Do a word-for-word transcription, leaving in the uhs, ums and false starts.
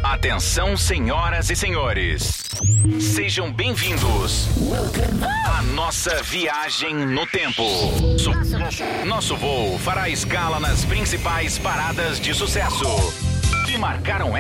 Atenção, senhoras e senhores. Sejam bem-vindos à nossa viagem no tempo. Nosso voo fará escala nas principais paradas de sucesso que marcaram